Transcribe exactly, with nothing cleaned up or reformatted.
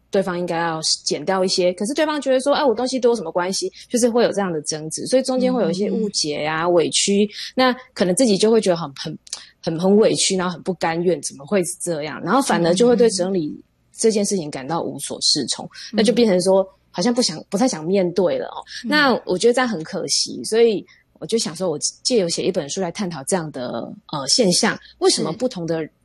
对方应该要减掉一些，可是对方觉得说，哎，我东西多有什么关系？就是会有这样的争执，所以中间会有一些误解啊、嗯、委屈，那可能自己就会觉得很很很很委屈，然后很不甘愿，怎么会是这样？然后反而就会对整理这件事情感到无所适从，嗯、那就变成说好像不想不太想面对了哦。嗯、那我觉得这样很可惜，所以我就想说，我借由写一本书来探讨这样的呃现象，为什么不同的